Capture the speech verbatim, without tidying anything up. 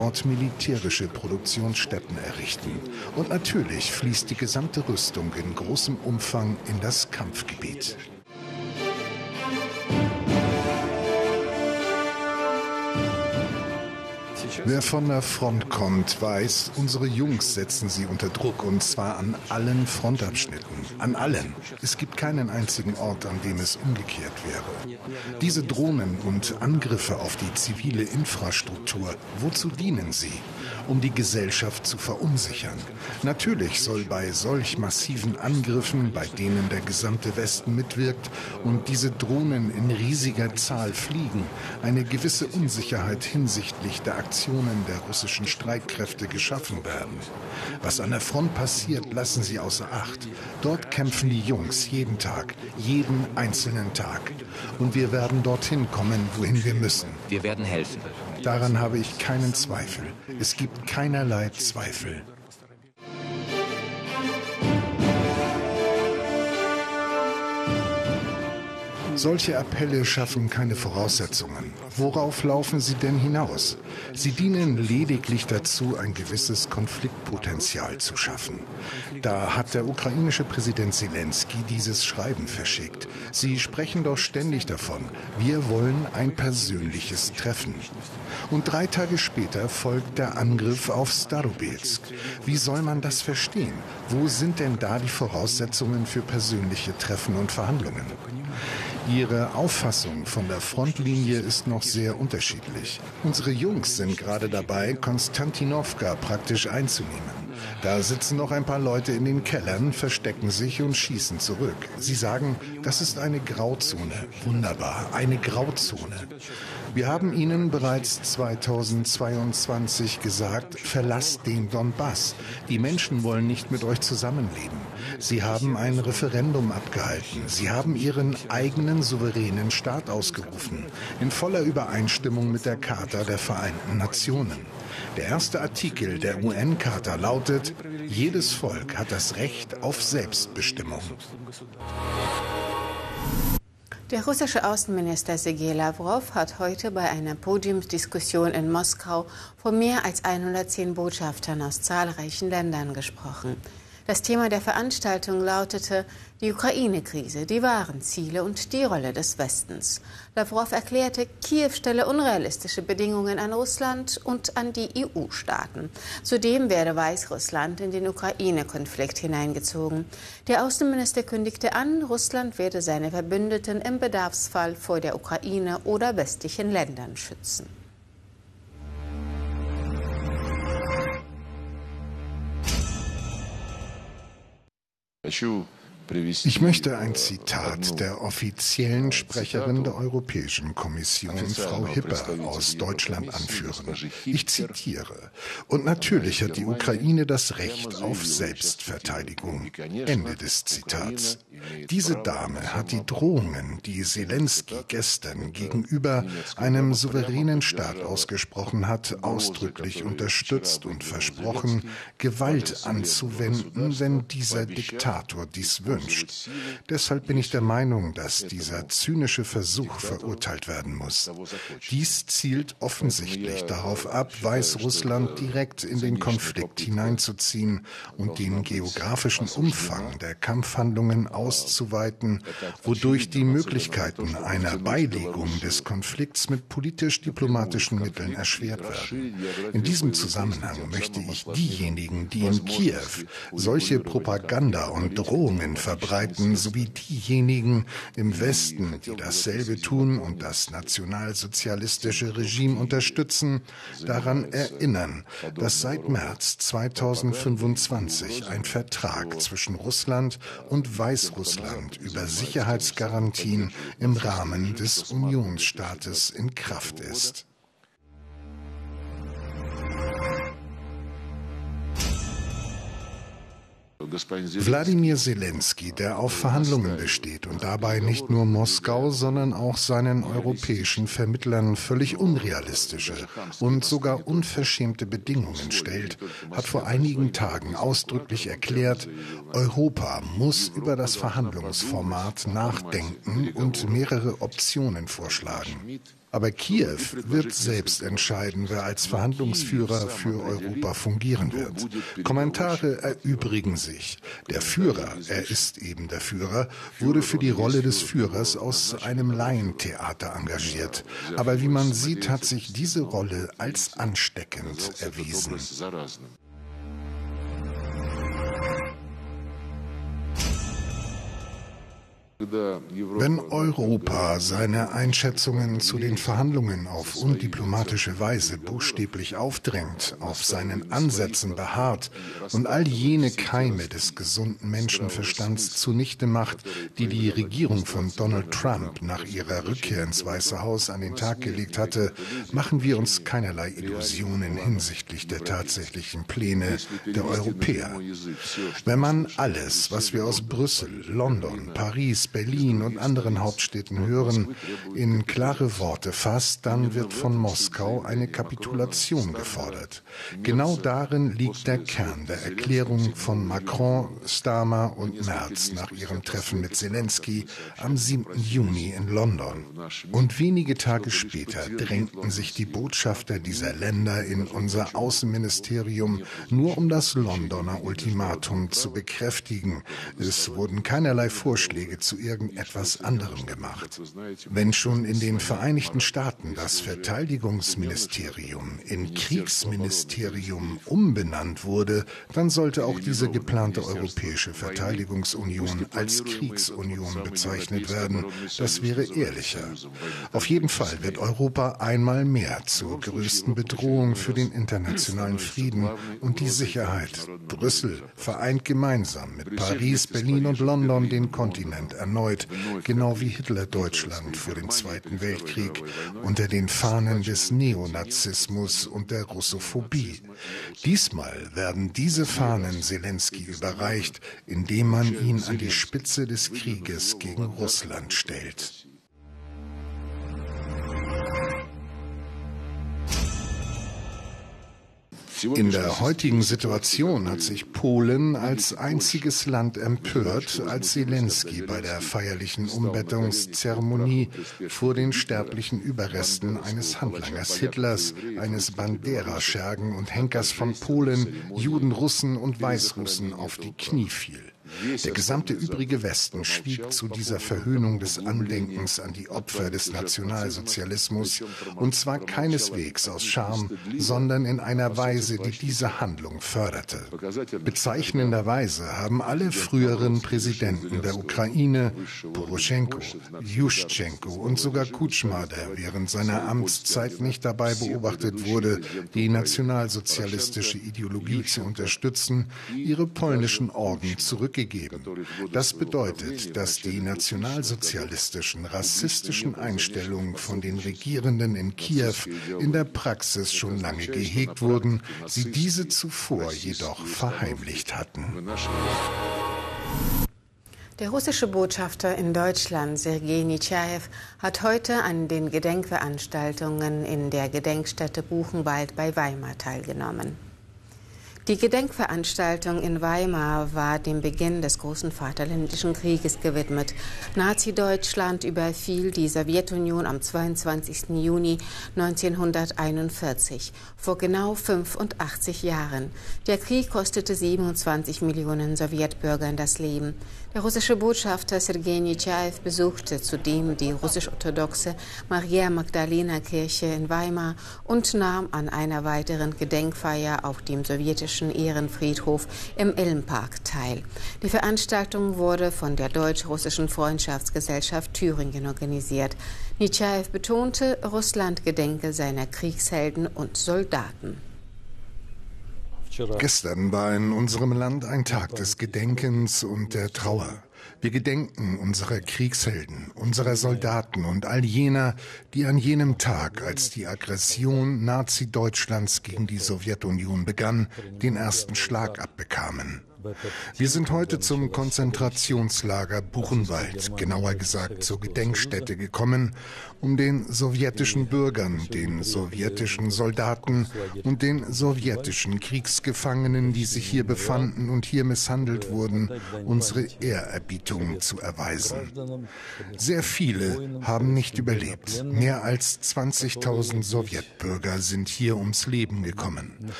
dort militärische Produktionsstätten errichten. Und natürlich fließt die gesamte Rüstung in großem Umfang in das Kampfgebiet. Wer von der Front kommt, weiß, unsere Jungs setzen sie unter Druck, und zwar an allen Frontabschnitten. An allen. Es gibt keinen einzigen Ort, an dem es umgekehrt wäre. Diese Drohnen und Angriffe auf die zivile Infrastruktur, wozu dienen sie? Um die Gesellschaft zu verunsichern. Natürlich soll bei solch massiven Angriffen, bei denen der gesamte Westen mitwirkt und diese Drohnen in riesiger Zahl fliegen, eine gewisse Unsicherheit hinsichtlich der Aktionen der russischen Streitkräfte geschaffen werden. Was an der Front passiert, lassen Sie außer Acht. Dort kämpfen die Jungs jeden Tag, jeden einzelnen Tag. Und wir werden dorthin kommen, wohin wir müssen. Wir werden helfen. Daran habe ich keinen Zweifel. Es gibt keinerlei Zweifel. Solche Appelle schaffen keine Voraussetzungen. Worauf laufen sie denn hinaus? Sie dienen lediglich dazu, ein gewisses Konfliktpotenzial zu schaffen. Da hat der ukrainische Präsident Zelensky dieses Schreiben verschickt. Sie sprechen doch ständig davon, wir wollen ein persönliches Treffen. Und drei Tage später folgt der Angriff auf Starobelsk. Wie soll man das verstehen? Wo sind denn da die Voraussetzungen für persönliche Treffen und Verhandlungen? Ihre Auffassung von der Frontlinie ist noch sehr unterschiedlich. Unsere Jungs sind gerade dabei, Konstantinowka praktisch einzunehmen. Da sitzen noch ein paar Leute in den Kellern, verstecken sich und schießen zurück. Sie sagen, das ist eine Grauzone. Wunderbar, eine Grauzone. Wir haben ihnen bereits zweitausendzweiundzwanzig gesagt, verlasst den Donbass. Die Menschen wollen nicht mit euch zusammenleben. Sie haben ein Referendum abgehalten. Sie haben ihren eigenen souveränen Staat ausgerufen, in voller Übereinstimmung mit der Charta der Vereinten Nationen. Der erste Artikel der U N-Charta lautet, jedes Volk hat das Recht auf Selbstbestimmung. Der russische Außenminister Sergei Lavrov hat heute bei einer Podiumsdiskussion in Moskau vor mehr als hundertzehn Botschaftern aus zahlreichen Ländern gesprochen. Das Thema der Veranstaltung lautete die Ukraine-Krise, die wahren Ziele und die Rolle des Westens. Lavrov erklärte, Kiew stelle unrealistische Bedingungen an Russland und an die E U-Staaten. Zudem werde Weißrussland in den Ukraine-Konflikt hineingezogen. Der Außenminister kündigte an, Russland werde seine Verbündeten im Bedarfsfall vor der Ukraine oder westlichen Ländern schützen. Ich möchte ein Zitat der offiziellen Sprecherin der Europäischen Kommission, Frau Hipper, aus Deutschland anführen. Ich zitiere: Und natürlich hat die Ukraine das Recht auf Selbstverteidigung. Ende des Zitats. Diese Dame hat die Drohungen, die Zelensky gestern gegenüber einem souveränen Staat ausgesprochen hat, ausdrücklich unterstützt und versprochen, Gewalt anzuwenden, wenn dieser Diktator dies wünscht. Deshalb bin ich der Meinung, dass dieser zynische Versuch verurteilt werden muss. Dies zielt offensichtlich darauf ab, Weißrussland direkt in den Konflikt hineinzuziehen und den geografischen Umfang der Kampfhandlungen auszuweiten, wodurch die Möglichkeiten einer Beilegung des Konflikts mit politisch-diplomatischen Mitteln erschwert werden. In diesem Zusammenhang möchte ich diejenigen, die in Kiew solche Propaganda und Drohungen verbreiten, sowie diejenigen im Westen, die dasselbe tun und das nationalsozialistische Regime unterstützen, daran erinnern, dass seit März zweitausendfünfundzwanzig ein Vertrag zwischen Russland und Weißrussland über Sicherheitsgarantien im Rahmen des Unionsstaates in Kraft ist. Wladimir Zelensky, der auf Verhandlungen besteht und dabei nicht nur Moskau, sondern auch seinen europäischen Vermittlern völlig unrealistische und sogar unverschämte Bedingungen stellt, hat vor einigen Tagen ausdrücklich erklärt, Europa muss über das Verhandlungsformat nachdenken und mehrere Optionen vorschlagen. Aber Kiew wird selbst entscheiden, wer als Verhandlungsführer für Europa fungieren wird. Kommentare erübrigen sich. Der Führer, er ist eben der Führer, wurde für die Rolle des Führers aus einem Laientheater engagiert. Aber wie man sieht, hat sich diese Rolle als ansteckend erwiesen. Wenn Europa seine Einschätzungen zu den Verhandlungen auf undiplomatische Weise buchstäblich aufdrängt, auf seinen Ansätzen beharrt und all jene Keime des gesunden Menschenverstands zunichte macht, die die Regierung von Donald Trump nach ihrer Rückkehr ins Weiße Haus an den Tag gelegt hatte, machen wir uns keinerlei Illusionen hinsichtlich der tatsächlichen Pläne der Europäer. Wenn man alles, was wir aus Brüssel, London, Paris, Berlin und anderen Hauptstädten hören, in klare Worte fasst, dann wird von Moskau eine Kapitulation gefordert. Genau darin liegt der Kern der Erklärung von Macron, Starmer und Merz nach ihrem Treffen mit Zelensky am siebten Juni in London. Und wenige Tage später drängten sich die Botschafter dieser Länder in unser Außenministerium, nur um das Londoner Ultimatum zu bekräftigen. Es wurden keinerlei Vorschläge zu irgendetwas anderem gemacht. Wenn schon in den Vereinigten Staaten das Verteidigungsministerium in Kriegsministerium umbenannt wurde, dann sollte auch diese geplante Europäische Verteidigungsunion als Kriegsunion bezeichnet werden. Das wäre ehrlicher. Auf jeden Fall wird Europa einmal mehr zur größten Bedrohung für den internationalen Frieden und die Sicherheit. Brüssel vereint gemeinsam mit Paris, Berlin und London den Kontinent erneut, genau wie Hitler Deutschland vor dem Zweiten Weltkrieg, unter den Fahnen des Neonazismus und der Russophobie. Diesmal werden diese Fahnen Zelensky überreicht, indem man ihn an die Spitze des Krieges gegen Russland stellt. In der heutigen Situation hat sich Polen als einziges Land empört, als Zelensky bei der feierlichen Umbettungszeremonie vor den sterblichen Überresten eines Handlangers Hitlers, eines Bandera-Schergen und Henkers von Polen, Juden, Russen und Weißrussen auf die Knie fiel. Der gesamte übrige Westen schwieg zu dieser Verhöhnung des Andenkens an die Opfer des Nationalsozialismus, und zwar keineswegs aus Scham, sondern in einer Weise, die diese Handlung förderte. Bezeichnenderweise haben alle früheren Präsidenten der Ukraine, Poroschenko, Juschenko und sogar Kutschma, der während seiner Amtszeit nicht dabei beobachtet wurde, die nationalsozialistische Ideologie zu unterstützen, ihre polnischen Orden zurückgegeben. Das bedeutet, dass die nationalsozialistischen, rassistischen Einstellungen von den Regierenden in Kiew in der Praxis schon lange gehegt wurden, sie diese zuvor jedoch verheimlicht hatten. Der russische Botschafter in Deutschland, Sergei Netschajew, hat heute an den Gedenkveranstaltungen in der Gedenkstätte Buchenwald bei Weimar teilgenommen. Die Gedenkveranstaltung in Weimar war dem Beginn des großen Vaterländischen Krieges gewidmet. Nazi-Deutschland überfiel die Sowjetunion am zweiundzwanzigsten Juni neunzehnhunderteinundvierzig, vor genau fünfundachtzig Jahren. Der Krieg kostete siebenundzwanzig Millionen Sowjetbürgern das Leben. Der russische Botschafter Sergei Netschajew besuchte zudem die russisch-orthodoxe Maria-Magdalena-Kirche in Weimar und nahm an einer weiteren Gedenkfeier auf dem sowjetischen Ehrenfriedhof im Ilmpark teil. Die Veranstaltung wurde von der Deutsch-Russischen Freundschaftsgesellschaft Thüringen organisiert. Netschajew betonte, Russland gedenke seiner Kriegshelden und Soldaten. Gestern war in unserem Land ein Tag des Gedenkens und der Trauer. Wir gedenken unserer Kriegshelden, unserer Soldaten und all jener, die an jenem Tag, als die Aggression Nazi-Deutschlands gegen die Sowjetunion begann, den ersten Schlag abbekamen. Wir sind heute zum Konzentrationslager Buchenwald, genauer gesagt zur Gedenkstätte gekommen, um den sowjetischen Bürgern, den sowjetischen Soldaten und den sowjetischen Kriegsgefangenen, die sich hier befanden und hier misshandelt wurden, unsere Ehrerbietung zu erweisen. Sehr viele haben nicht überlebt. Mehr als zwanzigtausend Sowjetbürger sind hier ums Leben gekommen.